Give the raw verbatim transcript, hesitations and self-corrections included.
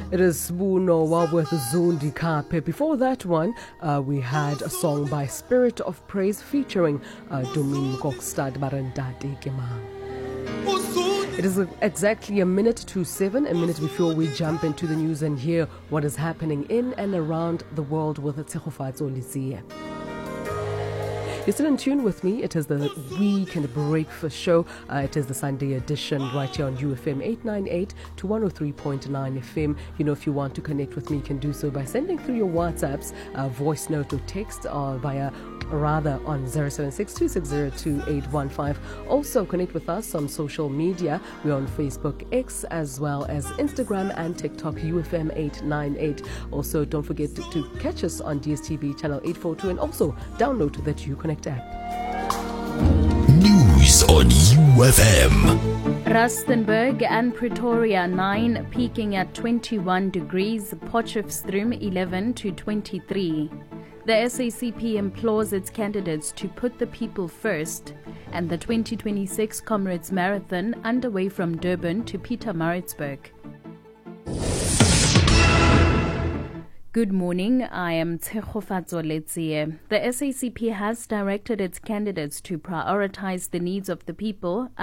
It is Buno with Zundi Kape. Before that one, uh, we had a song by Spirit of Praise featuring uh, Domin Gokstad Barandati Kemang. It is exactly a minute to seven, a minute before we jump into the news and hear what is happening in and around the world with Tshegofatso Letsiye. You're still in tune with me. It is the Weekend Breakfast Show. Uh, it is the Sunday edition right here on U F M eight ninety-eight to one oh three point nine F M. You know, if you want to connect with me, you can do so by sending through your WhatsApps, uh, voice note or text, or via rather on zero seven six two six zero two eight one five. Also connect with us on social media. We're on Facebook, X, as well as Instagram and TikTok, U F M eight ninety-eight. Also, don't forget to, to catch us on D S T V channel eight forty-two and also download that U Connect app. News on U F M. Rustenburg and Pretoria nine, peaking at twenty-one degrees, Potchefstroom eleven to twenty-three. The S A C P implores its candidates to put the people first, and the twenty twenty-six Comrades Marathon underway from Durban to Pietermaritzburg. Good morning, I am Tshegofatso Letsiye. The S A C P has directed its candidates to prioritize the needs of the people